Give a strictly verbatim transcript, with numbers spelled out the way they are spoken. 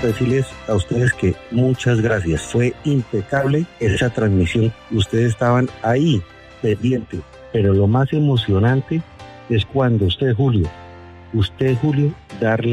decirles a ustedes que muchas gracias. Fue impecable esa transmisión. Ustedes estaban ahí, pendientes. Pero lo más emocionante es cuando usted, Julio, usted, Julio, darle